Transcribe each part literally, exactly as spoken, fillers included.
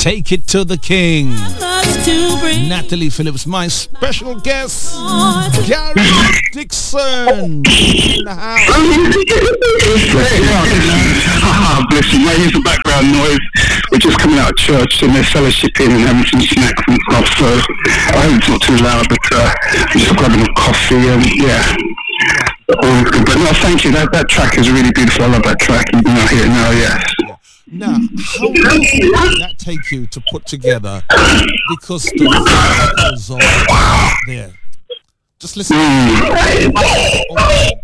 Take It to the King. Natalie Phillips, my special guest. Gary Dixon in the house. Ah, bless you, mate. Here's the background noise. We're just coming out of church and they're fellowshipping and having some snacks and stuff. So I hope it's not too loud, but uh, I'm just grabbing a coffee and yeah. Always good. But no, thank you. That that track is really beautiful. I love that track. You know, here now, yes. Now, how long did that take you to put together? Because the vocals are there. Just listen. Mm. Right,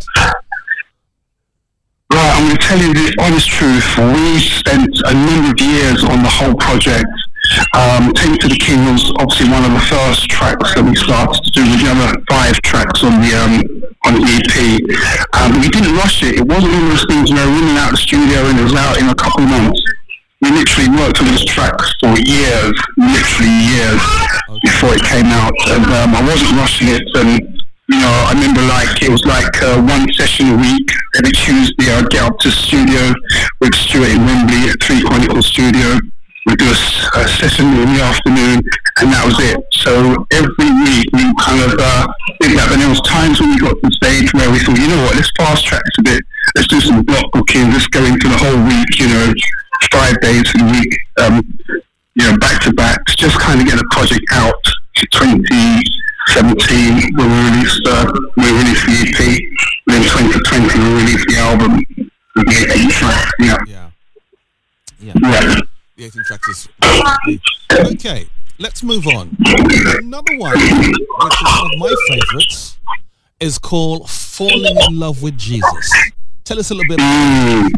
I'm going to tell you the honest truth. We spent a number of years on the whole project. Um, Take It to the King was obviously one of the first tracks that we started to do with the other five tracks on the um, on the E P. Um, we didn't rush it. It wasn't one of those things, you know, running out of the studio and it was out in a couple of months. We literally worked on this track for years, literally years, before it came out. And um, I wasn't rushing it. And, you know, I remember like, it was like uh, one session a week. Every Tuesday I'd get up to the studio with Stuart in Wembley at Three Chronicles Studio. We'd do a, a session in the afternoon, and that was it. So every week we kind of uh, did that. And there was times when we got to the stage where we thought, you know what, let's fast track it a bit. Let's do some block booking. Let's go into the whole week, you know, five days a week, um, you know, back to back. Just kind of get the project out to twenty seventeen when we released, uh, we released the E P. Then twenty twenty we released the album with the eight tracks. Yeah. Yeah. Yeah. Yeah. The eighteen tracks is okay. Let's move on. Another one, which is one of my favourites, is called "Falling in Love with Jesus." Tell us a little bit. Mm.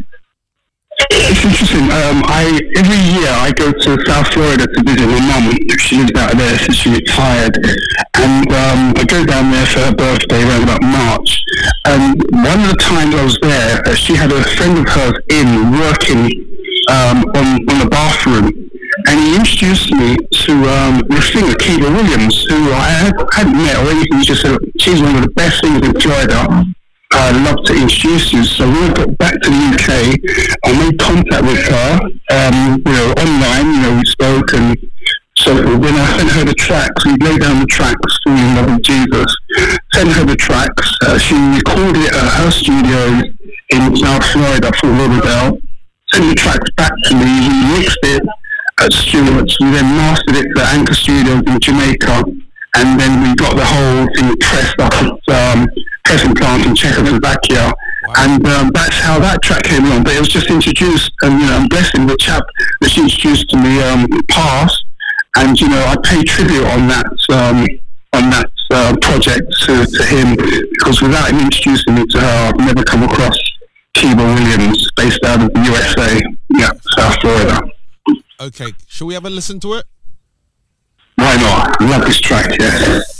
It's interesting. Um, I every year I go to South Florida to visit my mum. She lives out there since she retired, and um, I go down there for her birthday around about March. And one of the times I was there, uh, she had a friend of hers in working um, on on the bathroom, and he introduced me to um, the singer Kiva Williams, who I had, hadn't met or anything. He just said she's one of the best singers in Florida. I'd love to introduce you. So when I got back to the U K, I made contact with her, um, you know, online, you know, we spoke, and so when I sent her the tracks, we laid down the tracks, Falling in Love with Jesus, sent her the tracks, uh, she recorded it at her studio in South Florida, Fort Lauderdale, sent the tracks back to me, we mixed it at Stewart's, we then mastered it to Anchor Studios in Jamaica, and then we got the whole thing pressed up at um, pressing plant in Czechoslovakia, wow. and um, that's how that track came along. But it was just introduced, and you know, I'm blessing the chap that she introduced to me um, passed, and you know, I pay tribute on that um, on that uh, project to, to him, because without him introducing me to her, I've never come across Kiva Williams, based out of the U S A, yeah, South Florida. Okay, shall we have a listen to it? Why not? I love this track, yeah.